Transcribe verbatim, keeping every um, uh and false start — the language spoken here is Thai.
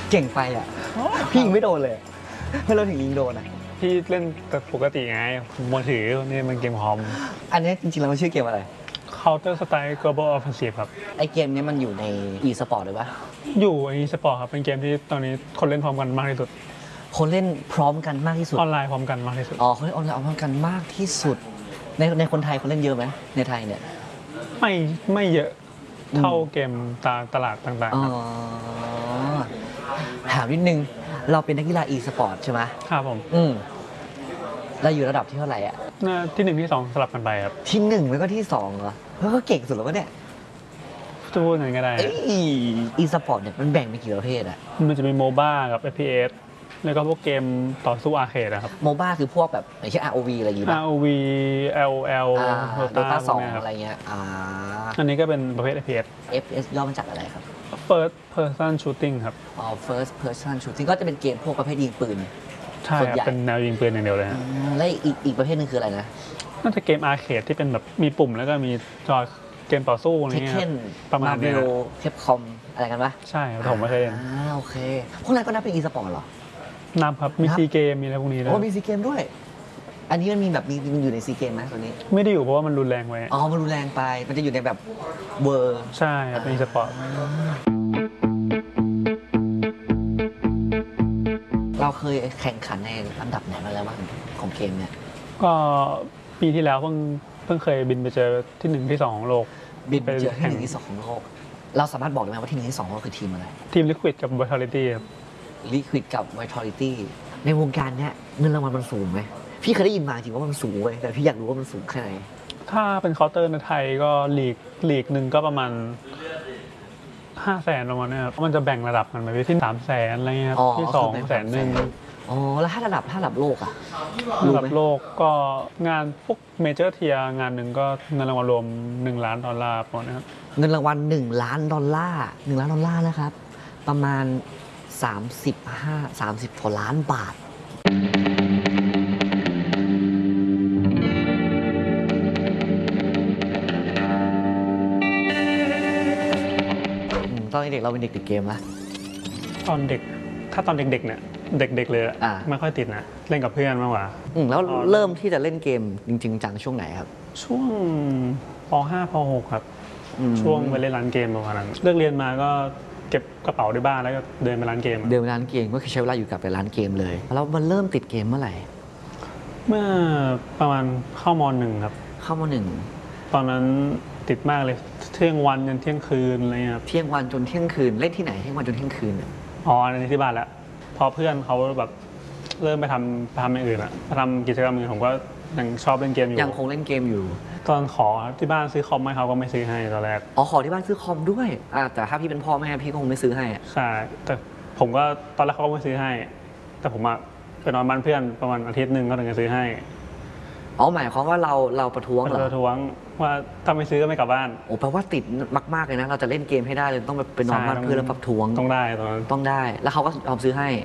เก่งไปอ่ะพี่ยิงไม่โดนเลยไม่เราถึงยิงโดนอ่ะพี่เล่นแต่ปกติไงมือถือนี่มันเกมคอมอันนี้จริงๆแล้วมันชื่อเกมอะไร Counter Strike Global Offensive ครับไอเกมนี้มันอยู่ใน e-sport เลยปะอยู่ไอ้สปอร์ตครับเป็นเกมที่ตอนนี้คนเล่นพร้อมกันมากที่สุดคนเล่นพร้อมกันมากที่สุดออนไลน์พร้อมกันมากที่สุดอ๋อคนเล่นออนไลน์พร้อมกันมากที่สุดในในคนไทยคนเล่นเยอะไหมในไทยเนี่ยไม่ไม่เยอะเท่าเกมตาตลาดต่างๆครับถามนิดนึงเราเป็นนักกีฬา e-sport ใช่ไหมครับผมอืมเราอยู่ระดับที่เท่าไหร่อ่ะที่หนึ่งที่สองสลับกันไปครับที่หนึ่งแล้วก็ที่สองเหรอแล้วก็เก่งสุดแล้วก็เนี่ยจะพูดยังไงก็ได้ e-sport เนี่ยมันแบ่งเป็นกี่ประเภทอ่ะมันจะมีโมบ้ากับ เอฟ พี เอส แล้วก็พวกเกมต่อสู้อาร์เคดนะครับโมบ้าคือพวกแบบอย่างเช่น อาร์ โอ วี อะไรอย่างงี้ป่ะอาร์ โอ วี แอล โอ แอล Dota สองอะไรเงี้ยอ่าอันนี้ก็เป็นประเภท เอฟ พี เอสเอฟ พี เอส ย่อมาจากอะไรครับ First Person Shooting ครับอ๋อ First Person Shooting ก็จะเป็นเกมพวกประเภทยิงปืนใช่ครับเป็นแนวยิงปืนอย่างเดียวเลยฮะแล้วอีกอีกประเภทนึงคืออะไรนะน่าจะเกมอาร์เคดที่เป็นแบบมีปุ่มแล้วก็มีจอเกมต่อสู้อะไรเงี้ยประมาณนี้เทปคอมอะไรกันปะใช่ผมไม่เคยเล่นอ่าโอเคพวกนั้นก็นับเป็น e-sport เหรอนับครับมีซีเกมมีอะไรพวกนี้ด้วยโอ้มีซีเกมด้วยอันนี้มันมีแบบมีมันอยู่ในซีเกมไหมตัวนี้ไม่ได้อยู่เพราะว่ามันรุนแรงไว้อ๋อมันรุนแรงไปมันจะอยู่ในแบบเวอร์ใช่ครับเป็น e-sport เราเคยแข่งขันในอันดับไหนมาแล้วบ้างของเกมเนี่ยก็ปีที่แล้วเพิ่งเพิ่งเคยบินไปเจอที่หนึ่งที่สองของโลกบินไปเจอที่หนึ่งที่สองของโลกเราสามารถบอกได้ไหมว่าทีมที่สองของโลกคือทีมอะไรทีม Liquid กับ Vitality ครับ Liquid กับ Vitality ในวงการเนี้ยเงินรางวัลมันสูงไหมพี่เคยได้ยินมาจริงว่ามันสูงเลยแต่พี่อยากรู้ว่ามันสูงแค่ไหนถ้าเป็นเคาน์เตอร์ในไทยก็ลีกลีกหนึ่งก็ประมาณห้าแสนประมาณนี้ครับมันจะแบ่งระดับกันไปที่สามแสนอะไรเงี้ยครับที่สองแสนหนึ่งอ๋อแล้วถ้าระดับถ้าระดับโลกอะระดับโลกก็งานพวกเมเจอร์เทียงานหนึ่งก็เงินรางวัลรวมหนึ่งล้านดอลลาร์ประมาณนี้ครับเงินรางวัลหนึ่งล้านดอลลาร์หนึ่งล้านดอลลาร์นะครับประมาณสามสิบห้า สามสิบกว่าล้านบาทตอนเด็กเราเป็นเด็กติดเกมไหมตอนเด็กถ้าตอนเด็กๆเนี่ยเด็กๆเลยไม่ค่อยติดนะเล่นกับเพื่อนมากกว่าแล้วเริ่มที่จะเล่นเกมจริงๆจังช่วงไหนครับช่วงป ห้า ป หกครับช่วงไปเล่นร้านเกมประมาณนั้นเลิกเรียนมาก็เก็บกระเป๋าที่บ้านแล้วก็เดินไปร้านเกมเดินไปร้านเกมก็คือใช้เวลาอยู่กับไปร้านเกมเลยแล้วมันเริ่มติดเกมเมื่อไหร่เมื่อประมาณเข้ามหนึ่งครับเข้ามหนึ่งตอนนั้นติดมากเลยเที่ยงวันจนเที่ยงคืนอะไรเงี้ยเที่ยงวันจนเที่ยงคืนเล่นที่ไหนเที่ยงวันจนเที่ยงคืนอ๋ออันนี้ที่บ้านแล้วพอเพื่อนเขาแบบเริ่มไปทำไปทำอย่างอื่นอะไปทำกิจกรรมอื่นผมก็ยังชอบเล่นเกมอยู่ยังคงเล่นเกมอยู่ตอนขอที่บ้านซื้อคอมให้เขาก็ไม่ซื้อให้ตอนแรกอ๋อขอที่บ้านซื้อคอมด้วยอ่าแต่ถ้าพี่เป็นพ่อแม่พี่ก็คงไม่ซื้อให้ใช่แต่ผมก็ตอนแรกเขาก็ไม่ซื้อให้แต่ผมอะไปนอนบ้านเพื่อนประมาณอาทิตย์หนึ่งเขาถึงจะซื้อให้อ๋อหมายความว่าเราเราประท้วงเหรอประท้วงว่าถ้าไม่ซื้อก็ไม่กลับบ้านโอ้แปลว่าติดมากๆเลยนะเราจะเล่นเกมให้ได้เลยต้องไปนอนบ้านเพื่อนแล้วประท้วงต้องได้ตอนนั้นต้องได้แล้วเขาก็ยอมซื้อให้